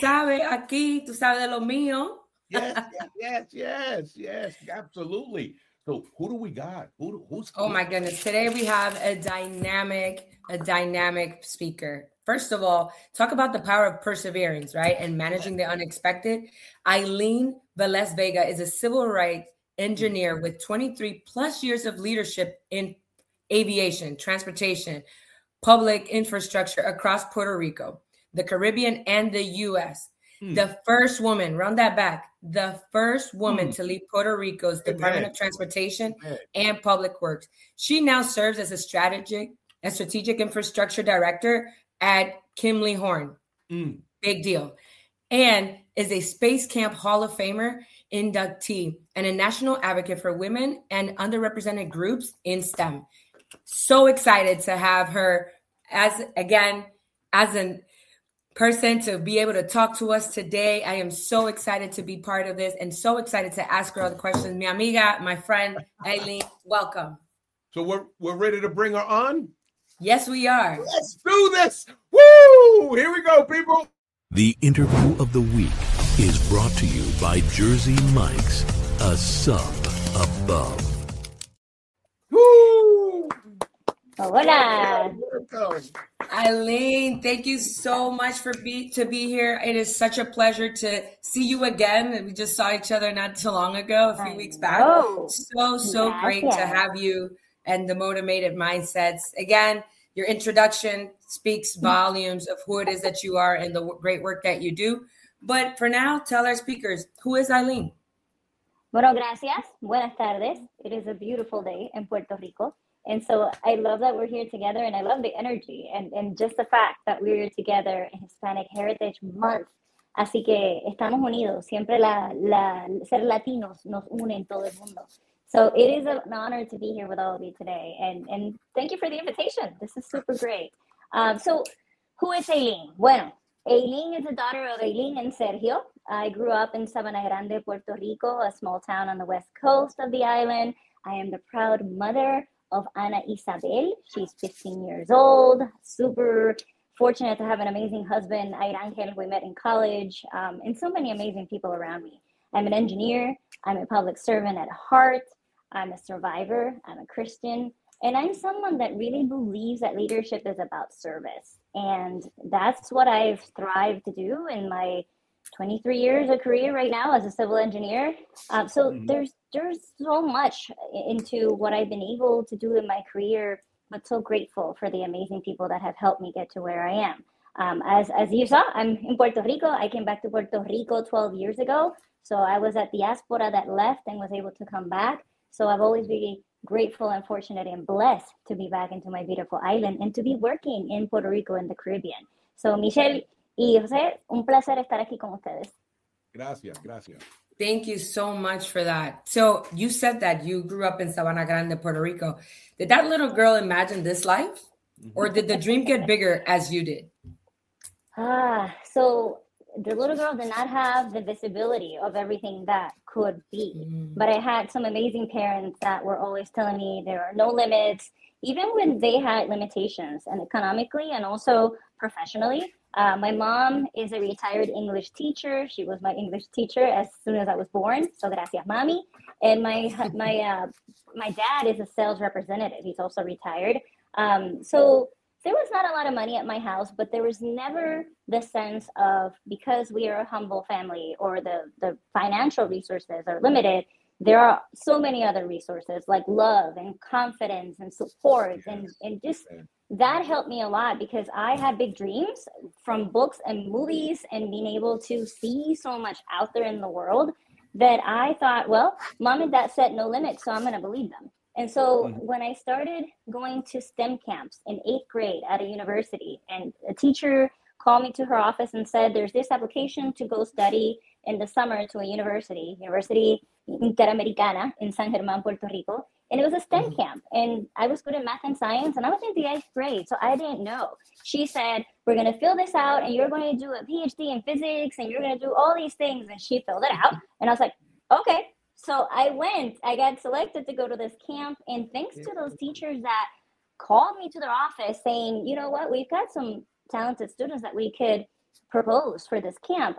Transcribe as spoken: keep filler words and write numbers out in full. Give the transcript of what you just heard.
sabes, aquí, tú sabes de lo mío. Yes, yes, yes, yes, yes, absolutely. So who do we got? Who, who's Oh my goodness. Today we have a dynamic, a dynamic speaker. First of all, talk about the power of perseverance, right? And managing the unexpected. Eileen Velez Vega is a civil rights engineer with twenty-three plus years of leadership in aviation, transportation, public infrastructure across Puerto Rico, the Caribbean, and the U S. Mm. The first woman, run that back, the first woman mm. to lead Puerto Rico's Amen. Department of Transportation Amen. And Public Works. She now serves as a strategic, a strategic infrastructure director at Kimley Horn. Mm. Big deal. And is a Space Camp Hall of Famer inductee and a national advocate for women and underrepresented groups in STEM. So excited to have her as, again, as a person to be able to talk to us today. I am so excited to be part of this and so excited to ask her all the questions. Mi amiga, my friend, Eileen, welcome. So we're we're ready to bring her on? Yes, we are. Let's do this. Woo! Here we go, people. The interview of the week is brought to you by Jersey Mike's, a sub above. Woo! Hola. Eileen, thank you so much for be to be here. It is such a pleasure to see you again. We just saw each other not too long ago, a few I weeks back. Know. So, so Gracias. Great to have you and the Motivated Mindsets. Again, your introduction speaks volumes of who it is that you are and the great work that you do. But for now, tell our speakers, who is Eileen? Bueno, gracias. Buenas tardes. It is a beautiful day in Puerto Rico. And so I love that we're here together, and I love the energy and, and just the fact that we're here together in Hispanic Heritage Month. Así que estamos unidos. Siempre la, la, ser latinos nos une en todo el mundo. So it is an honor to be here with all of you today. And, and thank you for the invitation. This is super great. Um, so who is Eileen? Bueno, Eileen is the daughter of Eileen and Sergio. I grew up in Sabana Grande, Puerto Rico, a small town on the west coast of the island. I am the proud mother of Ana Isabel. She's fifteen years old, super fortunate to have an amazing husband, Airangel, we met in college, um, and so many amazing people around me. I'm an engineer, I'm a public servant at heart, I'm a survivor, I'm a Christian, and I'm someone that really believes that leadership is about service. And that's what I've thrived to do in my twenty-three years of career right now as a civil engineer. Um, so mm-hmm. there's there's so much into what I've been able to do in my career, but so grateful for the amazing people that have helped me get to where I am. Um, as as you saw, I'm in Puerto Rico. I came back to Puerto Rico twelve years ago. So I was at diaspora that left and was able to come back. So I've always been grateful and fortunate and blessed to be back into my beautiful island and to be working in Puerto Rico and the Caribbean. So Michelle y José, un placer estar aquí con ustedes. Gracias, gracias. Thank you so much for that. So you said that you grew up in Sabana Grande, Puerto Rico. Did that little girl imagine this life? Or did the dream get bigger as you did? Ah, so the little girl did not have the visibility of everything that could be. Mm. But I had some amazing parents that were always telling me there are no limits, even when they had limitations, and economically and also professionally. Uh, my mom is a retired English teacher. She was my English teacher as soon as I was born. So gracias, mami. And my my uh, my dad is a sales representative. He's also retired. Um, so there was not a lot of money at my house, but there was never the sense of, because we are a humble family or the, the financial resources are limited, there are so many other resources like love and confidence and support. Yes. and, and just that helped me a lot, because I had big dreams from books and movies and being able to see so much out there in the world that I thought, well, mom and dad set no limits, so I'm going to believe them. And so mm-hmm. when I started going to STEM camps in eighth grade at a university, and a teacher called me to her office and said, there's this application to go study in the summer to a university, University Interamericana in San Germán, Puerto Rico. And it was a STEM mm-hmm. camp. And I was good at math and science, and I was in the eighth grade, so I didn't know. She said, we're going to fill this out, and you're going to do a PhD in physics, and you're going to do all these things. And she filled it out. And I was like, okay. So I went, I got selected to go to this camp, and thanks to those teachers that called me to their office saying, you know what, we've got some talented students that we could propose for this camp.